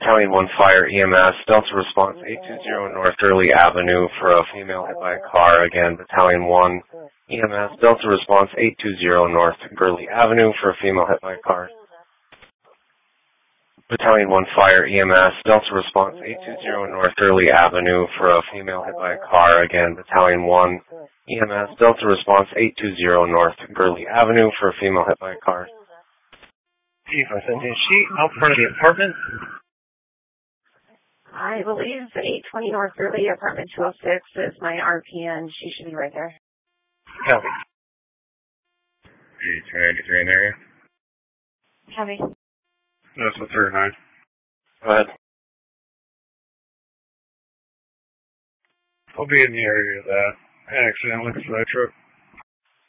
Battalion 1 Fire EMS, Delta Response 820 North Gurley Avenue for a female hit by a car. Again, Battalion 1 EMS, Delta Response 820 North Gurley Avenue for a female hit by a car. Battalion 1 Fire EMS, Delta Response 820 North Gurley Avenue for a female hit by a car. Again, Battalion 1 EMS, Delta Response 820 North Gurley Avenue for a female hit by a car. Chief, I sent you a sheet out front of the apartment. I believe 820 North Gurley, apartment 206 is my RPN. She should be right there. Copy. 393 in area. Copy. That's the 39. Go ahead. I'll be in the area of that accident with the truck.